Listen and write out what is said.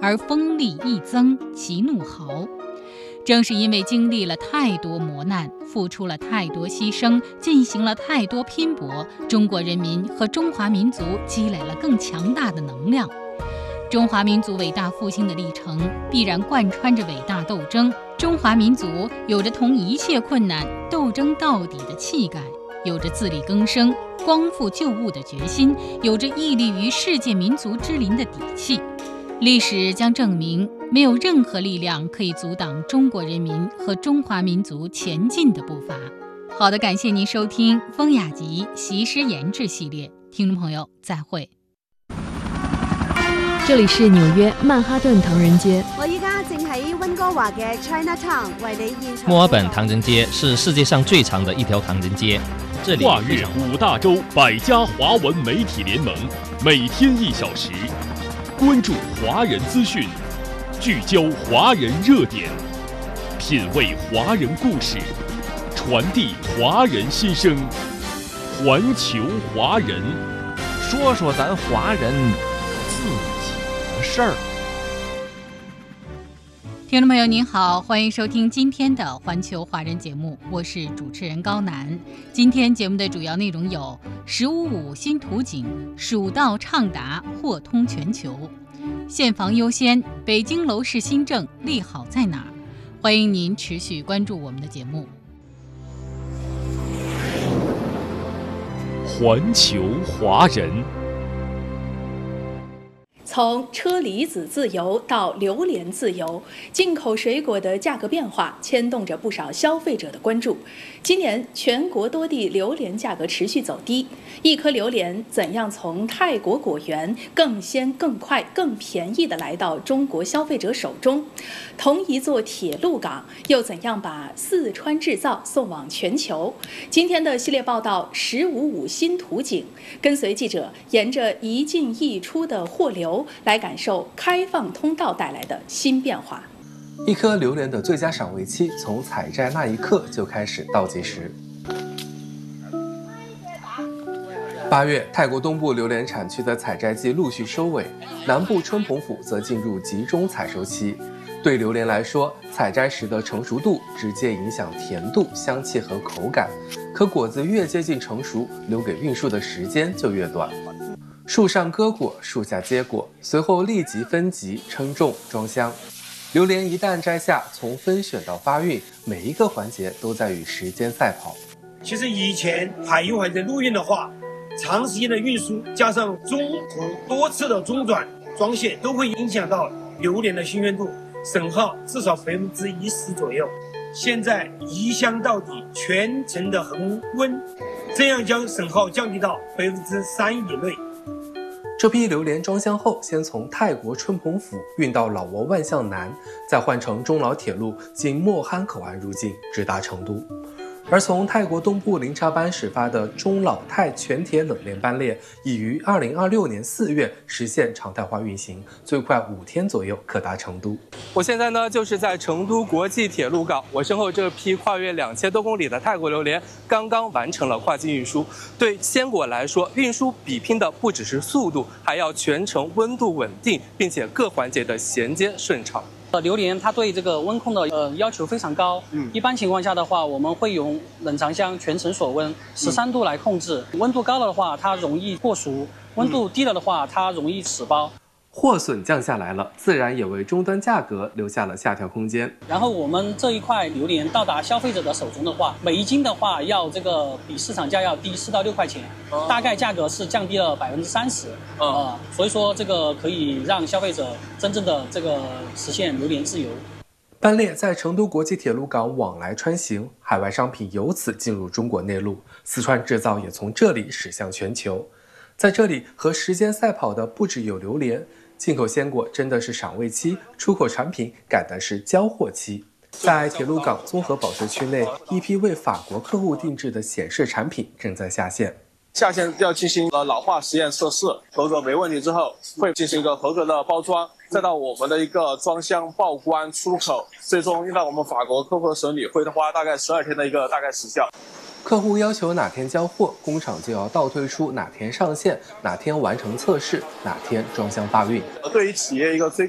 而锋利一增，其怒豪。正是因为经历了太多磨难，付出了太多牺牲，进行了太多拼搏，中国人民和中华民族积累了更强大的能量。中华民族伟大复兴的历程必然贯穿着伟大斗争，中华民族有着同一切困难斗争到底的气概，有着自力更生、光复旧物的决心，有着屹立于世界民族之林的底气。历史将证明，没有任何力量可以阻挡中国人民和中华民族前进的步伐。好的，感谢您收听《风雅集习诗研制》系列，听众朋友再会。 这里是纽约曼哈顿唐人街。 我依家正喺温哥華嘅 Chinatown 為你現場。 墨爾本唐人街是世界上最长的一条唐人街，这里跨越5大洲100家华文媒体联盟，每天1小时，关注华人资讯，聚焦华人热点，品味华人故事，传递华人心声，环球华人， 说说咱华人自己的事儿。 听众朋友您好，欢迎收听今天的环球华人节目，我是主持人高楠。今天节目的主要内容有“15.5新图景，蜀道畅达货通全球”，现房优先，北京楼市新政利好在哪儿？欢迎您持续关注我们的节目。 环球华人。 从车厘子自由到榴莲自由，进口水果的价格变化牵动着不少消费者的关注。今年全国多地榴莲价格持续走低，一颗榴莲怎样从泰国果园更鲜、更快、更便宜地来到中国消费者手中？同一座铁路港又怎样把四川制造送往全球？今天的系列报道“15.5新图景”，跟随记者沿着一进一出的货流来感受开放通道带来的新变化。 一颗榴莲的最佳赏味期从采摘那一刻就开始倒计时。8月，泰国东部榴莲产区的采摘季陆续收尾，南部春蓬府则进入集中采收期。对榴莲来说，采摘时的成熟度直接影响甜度、香气和口感。可果子越接近成熟，留给运输的时间就越短。树上割果，树下结果，随后立即分级、称重、装箱。榴莲一旦摘下，从分选到发运，每一个环节都在与时间赛跑。 其实以前海运或者陆运的话，长时间的运输加上中途多次的中转装卸，都会影响到榴莲的新鲜度，损耗至少10%左右。现在移箱到底，全程的恒温，这样将损耗降低到3%以内。 这批榴莲装箱后，先从泰国春蓬府运到老挝万象南，再换乘中老铁路经莫憨口岸入境，直达成都。而从泰国东部林察班始发的中老泰全铁冷链班列，已于2026年4月实现常态化运行，最快5天左右可达成都。我现在呢，就是在成都国际铁路港，我身后这批跨越2000多公里的泰国榴莲刚刚完成了跨境运输。对鲜果来说，运输比拼的不只是速度，还要全程温度稳定，并且各环节的衔接顺畅。 榴莲它对这个温控的要求非常高。一般情况下的话，我们会用冷藏箱全程锁温13度来控制。温度高了的话，它容易过熟；温度低了的话，它容易死包。 货损降下来了，自然也为终端价格留下了下调空间。 然后我们这一块榴莲到达消费者的手中的话，每一斤的话要这个比市场价要低4到6块钱，大概价格是降低了30%。所以说这个可以让消费者真正的这个实现榴莲自由。 班列在成都国际铁路港往来穿行，海外商品由此进入中国内陆，四川制造也从这里驶向全球。在这里和时间赛跑的不只有榴莲，进口鲜果真的是赏味期，出口产品赶的是交货期。在铁路港综合保质区内，一批为法国客户定制的显示产品正在下线。 下线要进行老化实验测试，合格没问题之后，会进行一个合格的包装，再到我们的一个装箱报关出口，最终运到我们法国客户的手里，会花大概12天的一个大概时效。 客户要求哪天交货，工厂就要倒推出哪天上线，哪天完成测试，哪天装箱发运。 对于企业一个最